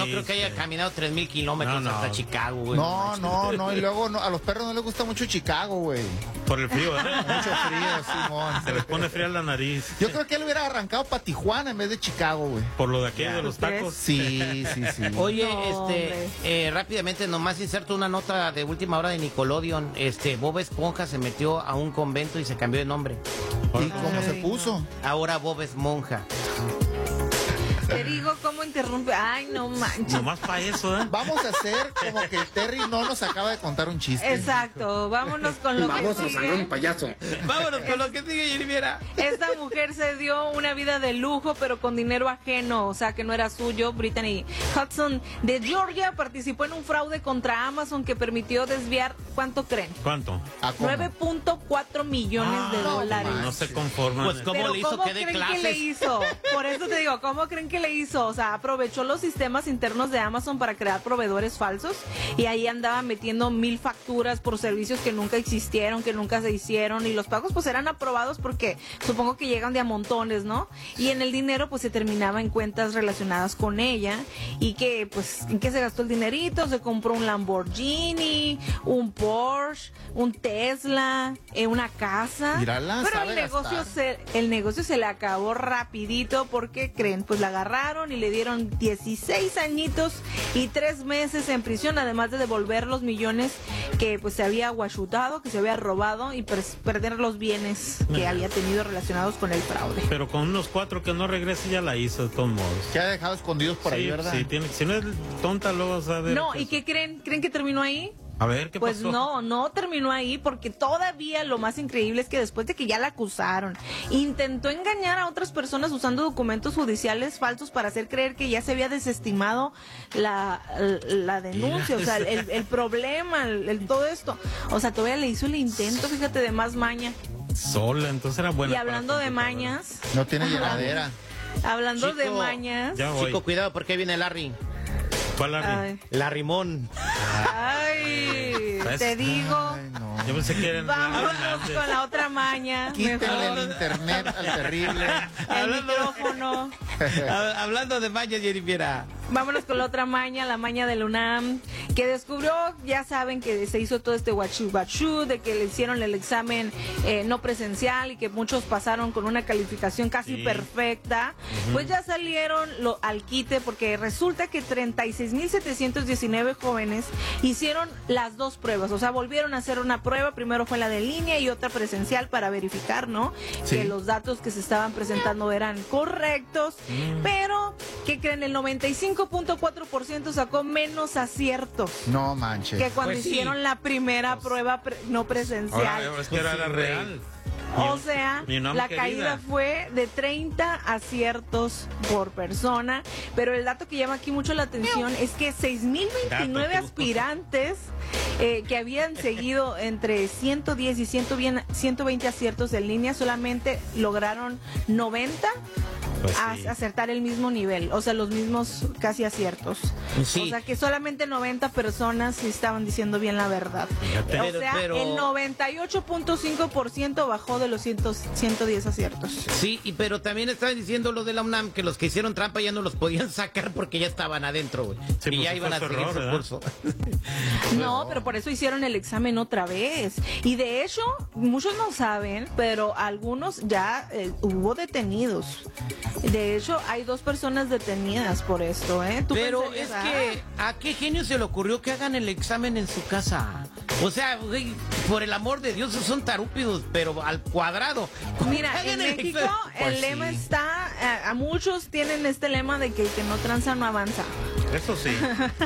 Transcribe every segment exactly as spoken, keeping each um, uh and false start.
no creo que haya caminado tres mil kilómetros no, no. hasta Chicago, güey. No, no, no, y luego no, a los perros no les gusta mucho Chicago, güey. Por el frío, ¿eh? Mucho frío, Simón. Se les pone fría la nariz. Yo creo que él hubiera arrancado para Tijuana en vez de Chicago, güey. Por lo de aquello de los ¿Tú crees? tacos. Sí, sí, sí. Oye, No, este, hombre. eh, rápidamente nomás inserto una nota de última hora de Nickelodeon. Este, Bob Esponja se metió a un convento y se cambió de nombre. ¿Y cómo Ay, se no. puso? Ahora Bob es monja. Te digo cómo interrumpe. Ay, no manches. Nomás para eso, ¿eh? Vamos a hacer como que el Terry no nos acaba de contar un chiste. Exacto, vámonos con lo que sigue. payaso. Vámonos con lo que sigue, Jennifer. Esta mujer se dio una vida de lujo, pero con dinero ajeno, o sea, que no era suyo. Brittany Hudson de Georgia participó en un fraude contra Amazon que permitió desviar, ¿cuánto creen? ¿Cuánto? ¿A cómo? nueve punto cuatro millones de Ah, dólares. No se conforman. Pues, ¿cómo Pero le hizo ¿cómo que dé creen clases? que le hizo? Por eso te digo, ¿cómo creen que le hizo? O sea, aprovechó los sistemas internos de Amazon para crear proveedores falsos y ahí andaba metiendo mil facturas por servicios que nunca existieron, que nunca se hicieron, y los pagos pues eran aprobados porque supongo que llegan de a montones, ¿no? Y en el dinero pues se terminaba en cuentas relacionadas con ella, y que pues en qué se gastó el dinerito, se compró un Lamborghini, un Porsche, un Tesla, eh, una casa. Mírala, Pero el sabe negocio gastar. se, el negocio se le acabó rapidito porque creen, pues la agarraron y le dieron dieciséis añitos y tres meses en prisión, además de devolver los millones que pues se había guachutado, que se había robado, y pues, perder los bienes que había tenido relacionados con el fraude. Pero con unos cuatro que no regrese ya la hizo de todos modos. Que ha dejado escondidos por ahí, Sí, ¿verdad? sí, tiene, si no es tonta, luego vas a ver. No, que ¿y eso- qué creen? ¿Creen que terminó ahí? A ver, ¿qué Pues pasó? no, no terminó ahí, porque todavía lo más increíble es que después de que ya la acusaron, intentó engañar a otras personas usando documentos judiciales falsos para hacer creer que ya se había desestimado la, la denuncia, o sea, el, el problema, el, el- todo esto. O sea, todavía le hizo el intento, fíjate, de más maña. Sola, entonces era buena. Y para hablando de computadora. mañas, No tiene llenadera. hablando de Chico, mañas, Ya voy. Chico, cuidado porque viene Larry. ¿Cuál Larry? ay, La Rimón. ay, ¿Ves? te digo, Ay, no. Yo pensé que eran vámonos Larry con la otra maña. Quítenle mejor. el internet al terrible. El Hablando- micrófono. Hab- Hablando de mañas, Jennifer. Vámonos con la otra maña, la maña del UNAM, que descubrió, ya saben que se hizo todo este guachú guachú, de que le hicieron el examen eh, no presencial y que muchos pasaron con una calificación casi Sí. perfecta. Pues ya salieron lo, al quite, porque resulta que treinta y seis mil setecientos diecinueve jóvenes hicieron las dos pruebas, o sea, volvieron a hacer una prueba, primero fue la de línea y otra presencial para verificar, ¿no? Sí. Que los datos que se estaban presentando eran correctos, pero, ¿qué creen? El noventa y cinco punto cuatro por ciento sacó menos aciertos No manches. que cuando Pues sí. hicieron la primera prueba pre- no presencial. Ahora, es que era la real. O Mi- sea, mi UNAM la querida. caída fue de treinta aciertos por persona, pero el dato que llama aquí mucho la atención es que seis mil veintinueve Dato, tú. aspirantes eh, que habían seguido entre ciento diez y ciento veinte aciertos en línea solamente lograron noventa Pues a- sí. acertar el mismo nivel, o sea, los mismos casi aciertos. Sí. O sea, que solamente noventa personas sí estaban diciendo bien la verdad. Fíjate. O Pero- sea, pero- el noventa y ocho punto cinco por ciento bajó de los cien, ciento diez aciertos. Sí, y pero también estaban diciendo lo de la UNAM que los que hicieron trampa ya no los podían sacar porque ya estaban adentro, güey. Sí, y pues ya fue iban a su seguir error, su ¿verdad? curso. No, pero por eso hicieron el examen otra vez. Y de hecho, muchos no saben, pero algunos ya eh, hubo detenidos. De hecho, hay dos personas detenidas por esto, ¿eh? ¿Tú Pero pensarías, es ah, que, ¿a qué genio se le ocurrió que hagan el examen en su casa? O sea, güey, por el amor de Dios, son tarúpidos, pero al cuadrado. Mira, Hagan en el México examen. el Pues lema sí. está, a, a muchos tienen este lema de que el que no tranza no avanza. Eso sí.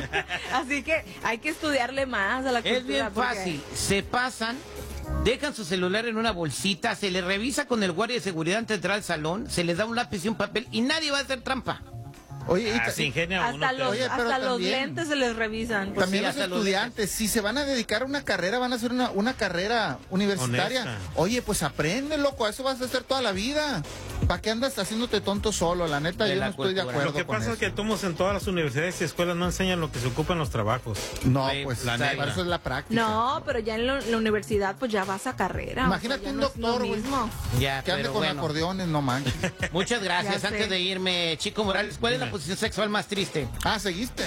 Así que hay que estudiarle más a la cultura. Es bien porque- fácil. Se pasan, dejan su celular en una bolsita, se les revisa con el guardia de seguridad antes de entrar al salón, se les da un lápiz y un papel y nadie va a hacer trampa. Oye, y Ah, ta- se ingenia uno. Hasta te- los, Oye, pero hasta los también- lentes se les revisan. Pues también sí, los hasta los estudiantes, si se van a dedicar a una carrera, van a hacer una, una carrera universitaria. Honesta. Oye, pues aprende, loco, eso vas a hacer toda la vida. ¿Para qué andas haciéndote tonto solo? La neta, De yo la no estoy de cultura. acuerdo Lo que con pasa eso. es que tomos en todas las universidades y escuelas no enseñan lo que se ocupa en los trabajos. No, Sí, pues la para neta. eso es la práctica. No, pero ya en lo- la universidad pues ya vas a carrera. Imagínate o sea, ya un no es lo doctor, güey. mismo. Ya, Que ande pero con bueno. acordeones, no manches. Muchas gracias. Ya sé. Antes de irme, Chico Morales, ¿cuál es la Dime. posición sexual más triste? Ah, ¿seguiste?